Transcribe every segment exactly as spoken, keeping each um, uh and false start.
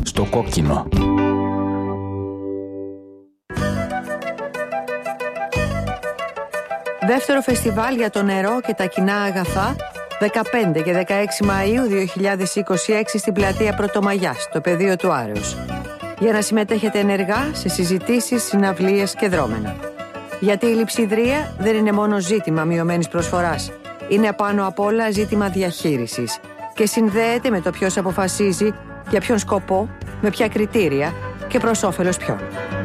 Στο κόκκινο. Δεύτερο φεστιβάλ για το νερό και τα κοινά αγαθά, δεκαπέντε και δεκαέξι Μαΐου δύο χιλιάδες είκοσι έξι στην πλατεία Πρωτομαγιάς, στο πεδίο του Άρεως. Για να συμμετέχετε ενεργά σε συζητήσεις, συναυλίες και δρόμενα. Γιατί η λειψιδρία δεν είναι μόνο ζήτημα μειωμένης προσφοράς. Είναι πάνω απ' όλα ζήτημα διαχείρισης και συνδέεται με το ποιος αποφασίζει, για ποιον σκοπό, με ποια κριτήρια και προς όφελος ποιον.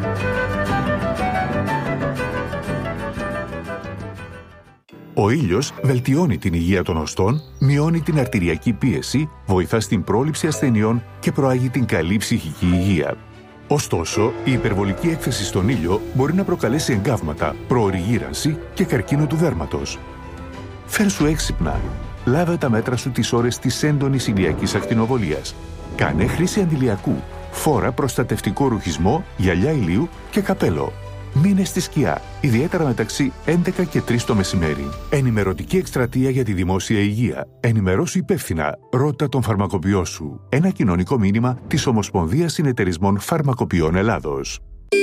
Ο ήλιος βελτιώνει την υγεία των οστών, μειώνει την αρτηριακή πίεση, βοηθά στην πρόληψη ασθενειών και προάγει την καλή ψυχική υγεία. Ωστόσο, η υπερβολική έκθεση στον ήλιο μπορεί να προκαλέσει εγκάβματα, προωρή γύρανση και καρκίνο του δέρματος. Φέρσου έξυπνα. Λάβε τα μέτρα σου τις ώρες της έντονης ηλιακής ακτινοβολίας. Κάνε χρήση αντιλιακού. Φόρα προστατευτικό ρουχισμό, γυαλιά ηλίου και καπέλο. Μείνε στη σκιά, ιδιαίτερα μεταξύ έντεκα και τρεις το μεσημέρι. Ενημερωτική εκστρατεία για τη δημόσια υγεία. Ενημερώσου υπεύθυνα. Ρώτα τον φαρμακοποιό σου. Ένα κοινωνικό μήνυμα της Ομοσπονδίας Συνεταιρισμών Φαρμακοποιών Ελλάδος.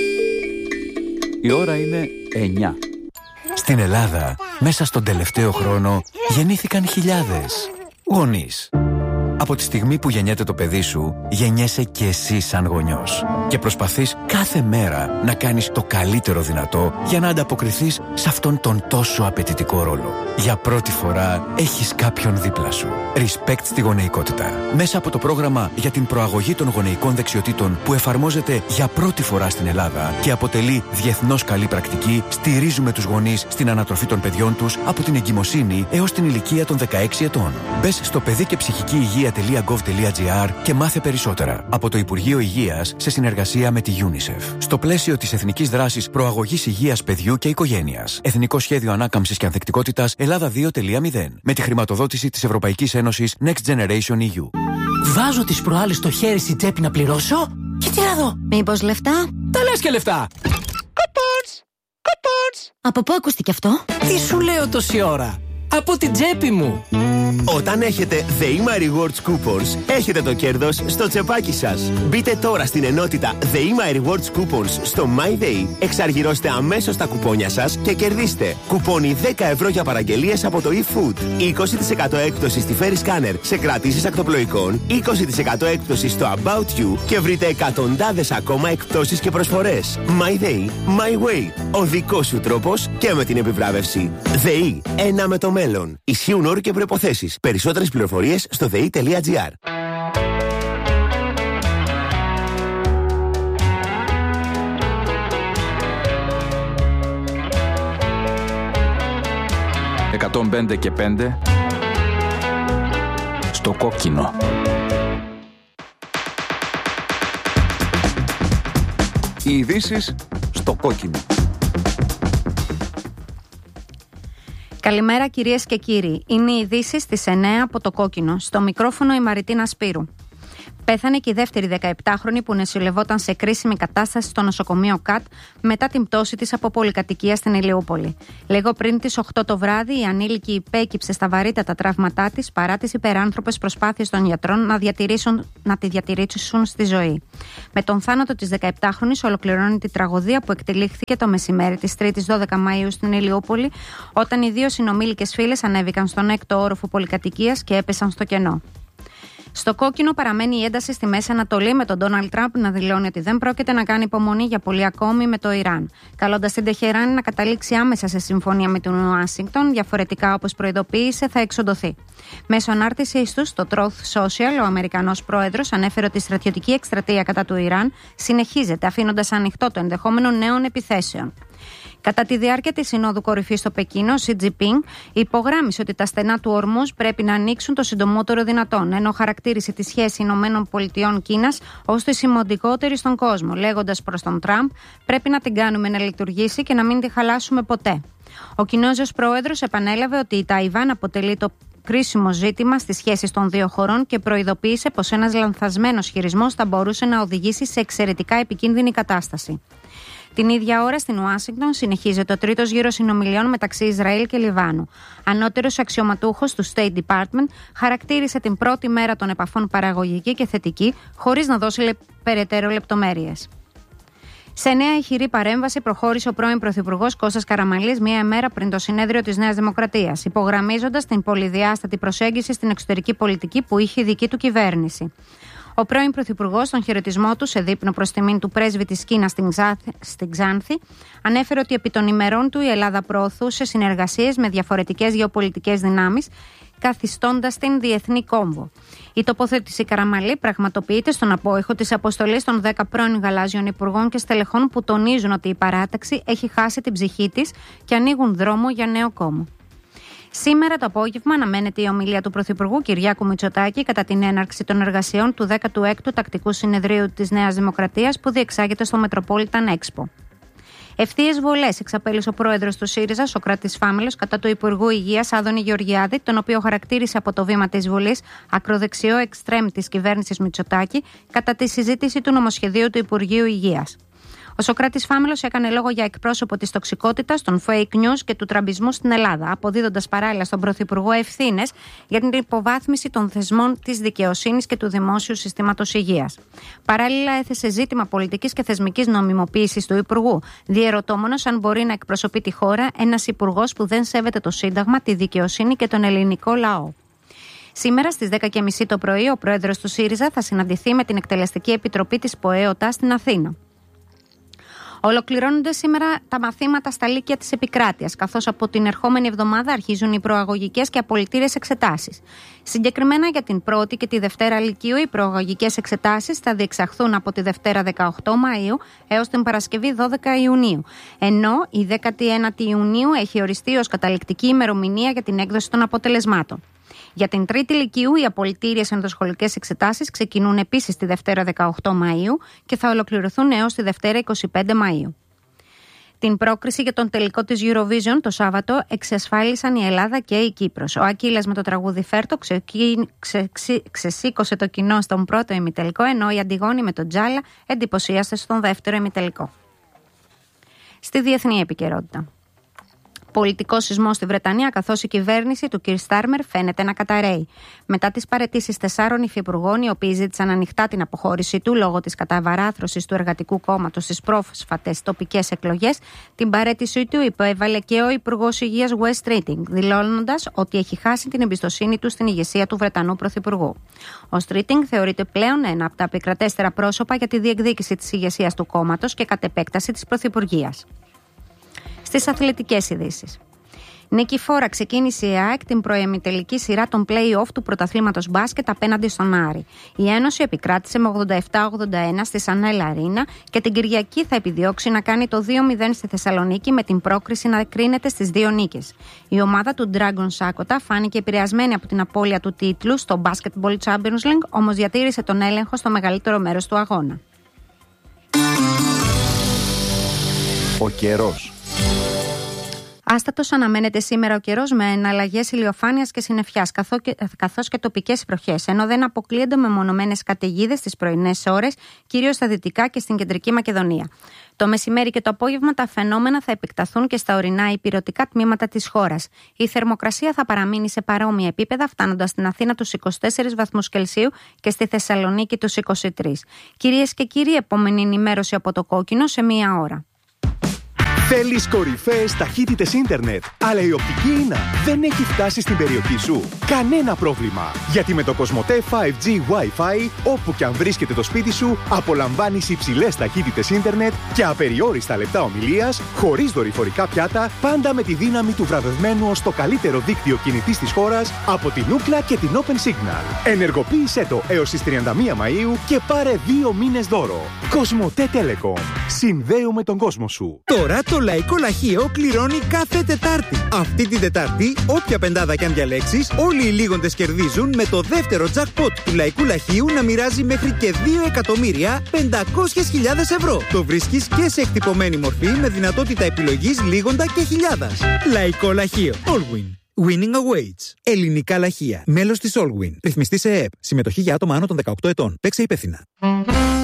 Η ώρα είναι εννιά. Στην Ελλάδα, μέσα στον τελευταίο χρόνο, γεννήθηκαν χιλιάδες γονείς. Από τη στιγμή που γεννιέται το παιδί σου, γεννιέσαι και εσύ σαν γονιός. Και προσπαθείς κάθε μέρα να κάνεις το καλύτερο δυνατό για να ανταποκριθείς σε αυτόν τον τόσο απαιτητικό ρόλο. Για πρώτη φορά έχεις κάποιον δίπλα σου. Respect στη γονεϊκότητα. Μέσα από το πρόγραμμα για την προαγωγή των γονεϊκών δεξιοτήτων που εφαρμόζεται για πρώτη φορά στην Ελλάδα και αποτελεί διεθνώς καλή πρακτική, στηρίζουμε τους γονείς στην ανατροφή των παιδιών τους από την εγκυμοσύνη έως την ηλικία των δεκαέξι ετών. Μπες στο παιδί και ψυχική υγεία .gov.gr και μάθε περισσότερα. Από το Υπουργείο Υγείας σε συνεργασία με τη UNICEF. Στο πλαίσιο της Εθνικής Δράσης Προαγωγής Υγείας Παιδιού και Οικογένειας. Εθνικό Σχέδιο Ανάκαμψης και Ανθεκτικότητας Ελλάδα δύο κόμμα μηδέν. Με τη χρηματοδότηση της Ευρωπαϊκής Ένωσης Next Generation ι γιου. Βάζω τις προάλλες στο χέρι στη τσέπη να πληρώσω. Και τι να δω. Μήπως λεφτά? Τα λες και λεφτά. Κουπόνς. Κουπόνς. Από πού ακούστηκε αυτό? Τι σου λέω τόση ώρα. Από την τσέπη μου. Όταν έχετε The Ima Rewards Coupons, έχετε το κέρδος στο τσεπάκι σας. Μπείτε τώρα στην ενότητα The Ima Rewards Coupons στο MyDay, εξαργυρώστε αμέσως τα κουπόνια σας και κερδίστε κουπόνι δέκα ευρώ για παραγγελίες από το eFood, είκοσι τοις εκατό έκπτωση στη Ferry Scanner σε κρατήσεις ακτοπλοϊκών, είκοσι τοις εκατό έκπτωση στο About You και βρείτε εκατοντάδες ακόμα εκπτώσεις και προσφορές. MyDay, My Way, ο δικός σου τρόπος και με την επιβράβευση. ΔΕΗ, ένα με το μέλλον. Ισχύουν όροι και προϋποθέσεις. Περισσότερες πληροφορίες στο δε ι τελεία τζι άρ. εκατόν πέντε και πέντε στο κόκκινο. Οι ειδήσεις στο κόκκινο. Καλημέρα κυρίες και κύριοι. Είναι οι ειδήσεις στις εννιά από το κόκκινο. Στο μικρόφωνο η Μαριτίνα Σπύρου. Πέθανε και η δεύτερη δεκαεπτάχρονη που νοσηλευόταν σε κρίσιμη κατάσταση στο νοσοκομείο ΚΑΤ μετά την πτώση της από πολυκατοικία στην Ηλιούπολη. Λίγο πριν τις οκτώ το βράδυ, η ανήλικη υπέκυψε στα βαρύτατα τραύματά της παρά τις υπεράνθρωπες προσπάθειες των γιατρών να, να τη διατηρήσουν στη ζωή. Με τον θάνατο της δεκαεπτάχρονης ολοκληρώνει τη τραγωδία που εκτελήχθηκε το μεσημέρι της Τρίτης δώδεκα Μαΐου στην Ηλιούπολη, όταν οι δύο συνομήλικες φίλες ανέβηκαν στον έκτο όροφο πολυκατοικίας και έπεσαν στο κενό. Στο κόκκινο παραμένει η ένταση στη Μέση Ανατολή, με τον Ντόναλντ Τραμπ να δηλώνει ότι δεν πρόκειται να κάνει υπομονή για πολύ ακόμη με το Ιράν, καλώντας την Τεχεράνη να καταλήξει άμεσα σε συμφωνία με την Ουάσιγκτον, διαφορετικά όπως προειδοποίησε θα εξοντωθεί. Μέσω ανάρτησής του στο Truth Social, ο Αμερικανός πρόεδρος ανέφερε ότι η στρατιωτική εκστρατεία κατά του Ιράν συνεχίζεται, αφήνοντας ανοιχτό το ενδεχόμενο νέων επιθέσεων. Κατά τη διάρκεια της Συνόδου Κορυφής στο Πεκίνο, ο Σι Τζινπίνγκ υπογράμμισε ότι τα στενά του Ορμούζ πρέπει να ανοίξουν το συντομότερο δυνατόν, ενώ χαρακτήρισε τη σχέση Ηνωμένων Πολιτειών Κίνας ως τη σημαντικότερη στον κόσμο, λέγοντας προς τον Τραμπ: πρέπει να την κάνουμε να λειτουργήσει και να μην τη χαλάσουμε ποτέ. Ο Κινέζος πρόεδρος επανέλαβε ότι η Ταϊβάν αποτελεί το κρίσιμο ζήτημα στις σχέσεις των δύο χωρών και προειδοποίησε πως ένας λανθασμένος χειρισμός θα μπορούσε να οδηγήσει σε εξαιρετικά επικίνδυνη κατάσταση. Την ίδια ώρα στην Ουάσιγκτον συνεχίζεται ο τρίτος γύρος συνομιλιών μεταξύ Ισραήλ και Λιβάνου. Ανώτερος αξιωματούχος του State Department χαρακτήρισε την πρώτη μέρα των επαφών παραγωγική και θετική, χωρίς να δώσει λε... περαιτέρω λεπτομέρειες. Σε νέα ηχηρή παρέμβαση προχώρησε ο πρώην Πρωθυπουργός Κώστας Καραμανλής μία μέρα πριν το συνέδριο της Νέας Δημοκρατίας, υπογραμμίζοντας την πολυδιάστατη προσέγγιση στην εξωτερική πολιτική που είχε η δική του κυβέρνηση. Ο πρώην Πρωθυπουργός, στον χαιρετισμό του σε δείπνο προς τιμήν του πρέσβη της Κίνας στην Ξάνθη, ανέφερε ότι επί των ημερών του η Ελλάδα προωθούσε συνεργασίες με διαφορετικές γεωπολιτικές δυνάμεις, καθιστώντας την διεθνή κόμβο. Η τοποθέτηση Καραμανλή πραγματοποιείται στον απόϊχο της αποστολής των δέκα πρώην γαλάζιων υπουργών και στελεχών που τονίζουν ότι η παράταξη έχει χάσει την ψυχή της και ανοίγουν δρόμο για νέο κόμμα. Σήμερα το απόγευμα αναμένεται η ομιλία του Πρωθυπουργού Κυριάκου Μητσοτάκη κατά την έναρξη των εργασιών του δέκατου έκτου Τακτικού Συνεδρίου της Νέας Δημοκρατίας που διεξάγεται στο Metropolitan Expo. Ευθείες βολές εξαπέλυσε ο πρόεδρος του ΣΥΡΙΖΑ, Σωκράτης Φάμελος, κατά του Υπουργού Υγείας Άδωνη Γεωργιάδη, τον οποίο χαρακτήρισε από το βήμα της Βουλής ακροδεξιό εξτρέμ της κυβέρνησης Μητσοτάκη κατά τη συζήτηση του νομοσχεδίου του Υπουργείου Υγείας. Ο Σωκράτης Φάμελος έκανε λόγο για εκπρόσωπο της τοξικότητας, των fake news και του τραμπισμού στην Ελλάδα, αποδίδοντας παράλληλα στον Πρωθυπουργό ευθύνες για την υποβάθμιση των θεσμών της δικαιοσύνης και του δημόσιου συστήματος υγείας. Παράλληλα, έθεσε ζήτημα πολιτικής και θεσμικής νομιμοποίησης του Υπουργού, διερωτώμενος αν μπορεί να εκπροσωπεί τη χώρα ένας Υπουργός που δεν σέβεται το Σύνταγμα, τη δικαιοσύνη και τον ελληνικό λαό. Σήμερα στις δέκα και μισή το πρωί, ο πρόεδρος του ΣΥΡΙΖΑ θα συναντηθεί με την Εκτελεστική Επιτροπή της ΠΟΕΟΤΑ στην Αθήνα. Ολοκληρώνονται σήμερα τα μαθήματα στα λύκεια της επικράτειας, καθώς από την ερχόμενη εβδομάδα αρχίζουν οι προαγωγικές και απολυτήρες εξετάσεις. Συγκεκριμένα για την πρώτη και τη Δευτέρα Λυκείου, οι προαγωγικές εξετάσεις θα διεξαχθούν από τη Δευτέρα δεκαοκτώ Μαΐου έως την Παρασκευή δώδεκα Ιουνίου, ενώ η δέκατη ένατη Ιουνίου έχει οριστεί ως καταληκτική ημερομηνία για την έκδοση των αποτελεσμάτων. Για την Τρίτη Λυκείου, οι απολυτήριες ενδοσχολικές εξετάσεις ξεκινούν επίσης τη Δευτέρα δεκαοκτώ Μαΐου και θα ολοκληρωθούν έως τη Δευτέρα είκοσι πέντε Μαΐου. Την πρόκριση για τον τελικό της Eurovision το Σάββατο εξασφάλισαν η Ελλάδα και η Κύπρος. Ο Ακύλας με το τραγούδι Φέρτο ξεκι... ξε... ξε... ξεσήκωσε το κοινό στον πρώτο ημιτελικό, ενώ η Αντιγόνη με τον Τζάλα εντυπωσίασε στον δεύτερο ημιτελικό. Στη διεθνή επικαιρότητα. Πολιτικό σεισμό στη Βρετανία, καθώς η κυβέρνηση του κ. Στάρμερ φαίνεται να καταρρέει. Μετά τις παραιτήσεις τεσσάρων υφυπουργών, οι οποίοι ζήτησαν ανοιχτά την αποχώρησή του λόγω της καταβαράθρωσης του Εργατικού Κόμματος στις πρόσφατες τοπικές εκλογές, την παραίτησή του υπέβαλε και ο Υπουργός Υγείας Wes Streeting, δηλώνοντας ότι έχει χάσει την εμπιστοσύνη του στην ηγεσία του Βρετανού Πρωθυπουργού. Ο Streeting θεωρείται πλέον ένα από τα επικρατέστερα πρόσωπα για τη διεκδίκηση της ηγεσίας του κόμματος και κατ' επέκταση της πρωθυπουργίας. Στις αθλητικές ειδήσεις. Νικηφόρα ξεκίνησε η ΑΕΚ την προεμιτελική σειρά των play-off του πρωταθλήματος μπάσκετ απέναντι στον Άρη. Η Ένωση επικράτησε με ογδόντα επτά ογδόντα ένα στη Σανέλ Αρίνα και την Κυριακή θα επιδιώξει να κάνει το δύο μηδέν στη Θεσσαλονίκη με την πρόκριση να κρίνεται στις δύο νίκες. Η ομάδα του Dragon Σάκοτα φάνηκε επηρεασμένη από την απώλεια του τίτλου στο Basketball Champions League, όμως διατήρησε τον έλεγχο στο μεγαλύτερο μέρος του αγώνα. Ο καιρός. Άστατος αναμένεται σήμερα ο καιρός με εναλλαγές ηλιοφάνειας και συννεφιάς, καθώς και τοπικές βροχές, ενώ δεν αποκλείονται μεμονωμένες καταιγίδες στις πρωινές ώρες, κυρίως στα δυτικά και στην κεντρική Μακεδονία. Το μεσημέρι και το απόγευμα τα φαινόμενα θα επεκταθούν και στα ορεινά υπηρετικά τμήματα της χώρας. Η θερμοκρασία θα παραμείνει σε παρόμοια επίπεδα, φτάνοντας στην Αθήνα τους είκοσι τέσσερις βαθμούς Κελσίου και στη Θεσσαλονίκη τους είκοσι τρεις. Κυρίες και κύριοι, επόμενη ενημέρωση από το Κόκκινο σε μία ώρα. Θέλεις κορυφαίες ταχύτητες ίντερνετ, αλλά η οπτική ίνα δεν έχει φτάσει στην περιοχή σου? Κανένα πρόβλημα, γιατί με το Κοσμοτέ φάιβ τζι Wi-Fi, όπου και αν βρίσκεται το σπίτι σου, απολαμβάνεις υψηλές ταχύτητες ίντερνετ και απεριόριστα λεπτά ομιλίας, χωρίς δορυφορικά πιάτα, πάντα με τη δύναμη του βραβευμένου ως το καλύτερο δίκτυο κινητής της χώρας από την Ookla και την Open Signal. Ενεργοποίησέ το έως τις τριάντα μία Μαΐου και πάρε δύο μήνες δώρο. Κοσμοτέ Telecom. Συνδέουμε τον κόσμο σου. Τώρα το Λαϊκό Λαχείο κληρώνει κάθε Τετάρτη. Αυτή την Τετάρτη, όποια πεντάδα κι αν διαλέξεις, όλοι οι λίγοντες κερδίζουν με το δεύτερο jackpot του Λαϊκού Λαχείου να μοιράζει μέχρι και δύο εκατομμύρια πεντακόσιες χιλιάδες ευρώ. Το βρίσκεις και σε εκτυπωμένη μορφή με δυνατότητα επιλογής λίγοντα και χιλιάδας. Λαϊκό Λαχείο. Allwin. Winning awaits. Ελληνικά λαχεία. Μέλος της Allwin. Ρυθμιστή σε ΕΕΠ. Συμμετοχή για άτομα άνω των δεκαοκτώ ετών. Παίξε υπεύθυνα.